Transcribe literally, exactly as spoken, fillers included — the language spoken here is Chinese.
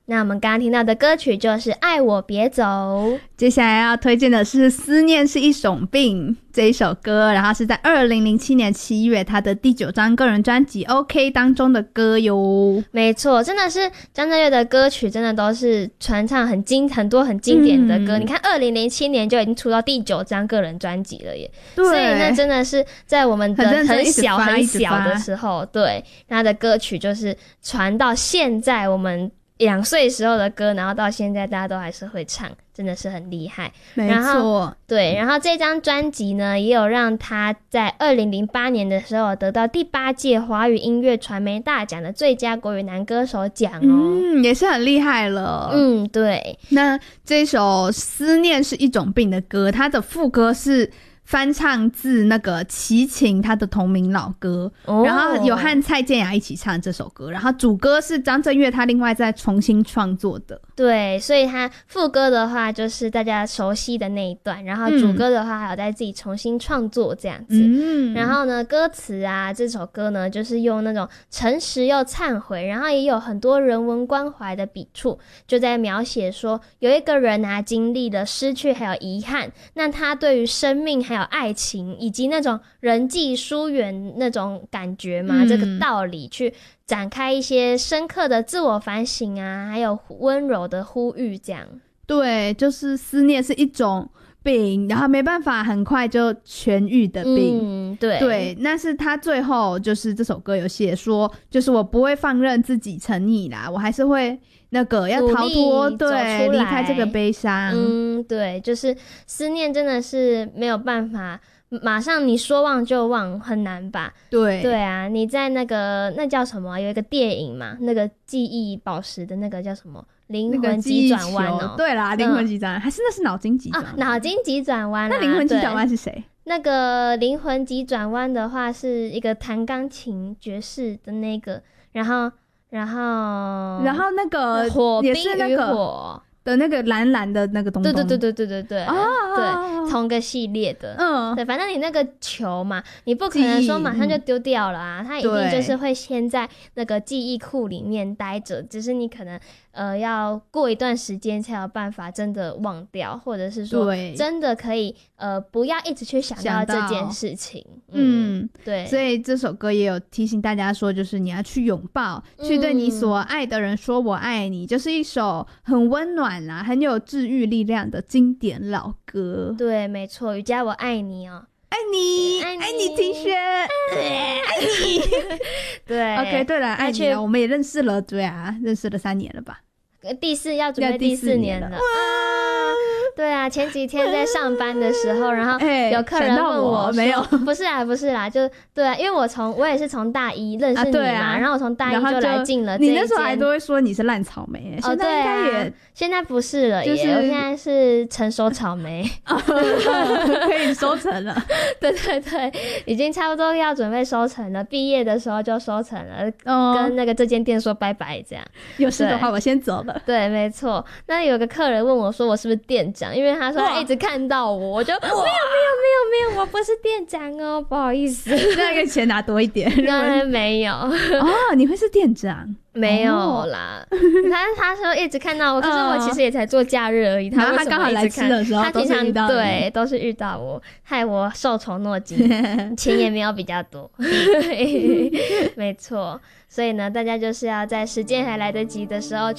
那我们刚刚听到的歌曲就是《爱我别走》， 接下来要推荐的是《思念是一种病》这一首歌，然后是在二零零七年七月他的第九张个人专辑 OK 当中的歌哟。 没错，真的是张震岳的歌曲真的都是传唱很经很多很经典的歌、嗯、你看二零零七年就已经出到第九张个人专辑了耶，对，所以那真的是在我们的很小很小的时候，对，他的歌曲就是传到现在我们两岁时候的歌，然后到现在大家都还是会唱，真的是很厉害。 没错， 对，然后这张专辑呢也有让他在二零零八年的时候得到第八届华语音乐传媒大奖的最佳国语男歌手奖哦， 嗯，也是很厉害了。 嗯，对。 那这首《思念是一种病》的歌，它的副歌是翻唱自那个齐秦他的同名老歌、oh. 然后有和蔡健雅一起唱这首歌，然后主歌是张震岳他另外再重新创作的。 对，所以他副歌的话就是大家熟悉的那一段，然后主歌的话还有在自己重新创作这样子、嗯、然后呢歌词啊，这首歌呢就是用那种诚实又忏悔，然后也有很多人文关怀的笔触，就在描写说有一个人啊经历了失去还有遗憾，那他对于生命还有爱情以及那种人际疏远那种感觉嘛、嗯、这个道理去展开一些深刻的自我反省啊，还有温柔的呼吁这样。 对，就是思念是一种病，然后没办法很快就痊愈的病。 嗯，对对，那是他最后就是这首歌有写说，就是我不会放任自己沉溺啦，我还是会那个要逃脱，对，离开这个悲伤。 嗯，对，就是思念真的是没有办法马上你说忘就忘，很难吧？对对啊，你在那个那叫什么、啊、有一个电影嘛，那个记忆宝石的那个叫什么灵魂急转弯哦， 对啦，灵魂急转弯、嗯、还是那是脑筋急转弯？ 脑、啊、筋急转弯、啊、 那灵魂急转弯是谁？ 那个灵魂急转弯的话是一个弹钢琴爵士的那个，然后然后然后那个火冰与也是那个火的那个蓝蓝的那个东东， 对对对对对对对、 哦、 对，同个系列的， 嗯， 对，反正你那个球嘛，你不可能说马上就丢掉了啊，它一定就是会先在那个记忆库里面待着，只是你可能呃要过一段时间才有办法真的忘掉，或者是说真的可以呃不要一直去想到这件事情。嗯，嗯对， 所以这首歌也有提醒大家说，就是你要去拥抱、嗯、去对你所爱的人说我爱你，就是一首很温暖啦很有治愈力量的经典老歌。 对，没错，瑜伽我爱你哦， 爱你爱你爱你庭轩，爱你对 OK 对了，爱你了，我们也认识了，对啊，认识了三年了吧， 第四要准备第四年了，哇，对啊，前几天在上班的时候，然后有客人问我说、欸、 没有， 不是啊不是啦，就对啊，因为我从我也是从大一认识你嘛、啊啊、然后我从大一就来进了这一间， 你那时候还都会说你是烂草莓、欸、 哦， 现在应该也、 啊、现在不是了耶、就是、我现在是成熟草莓可以收成了对对对，已经差不多要准备收成了，毕业的时候就收成了、哦、跟那个这间店说拜拜这样， 有事的话我先走了。 对，没错。那有个客人问我说我是不是店长，因为他说他一直看到我，我就没有没有没有没有，我不是店长哦，不好意思。 那个钱拿多一点。 当然没有。哦， 你会是店长？ 没有啦，哦、他他说一直看到我，可是我其实也才做假日而已。 他为什么一直看？ 他刚好来吃的时候， 他平常对都是遇到我，害我受宠若惊，钱也没有比较多。没错，所以呢，大家就是要在时间还来得及的时候。